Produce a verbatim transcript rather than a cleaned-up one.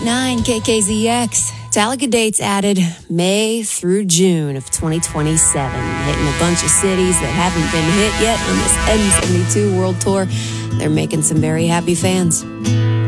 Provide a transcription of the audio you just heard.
nine K K Z X. Metallica dates added May through June of twenty twenty-seven, hitting a bunch of cities that haven't been hit yet on this M seventy-two World Tour. They're making some very happy fans.